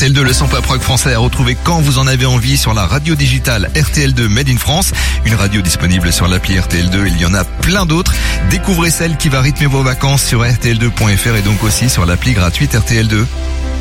RTL2, le sample rock français à retrouver quand vous en avez envie sur la radio digitale RTL2 Made in France. Une radio disponible sur l'appli RTL2, il y en a plein d'autres. Découvrez celle qui va rythmer vos vacances sur RTL2.fr et donc aussi sur l'appli gratuite RTL2.